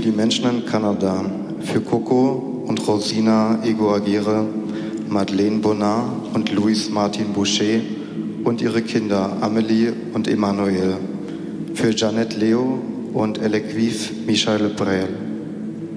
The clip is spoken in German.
die Menschen in Kanada, für Coco und Rosina Egoagere, Madeleine Bonnard und Louis Martin Boucher und ihre Kinder Amélie und Emmanuel, für Jeannette Leo und Elequive Michael Brel.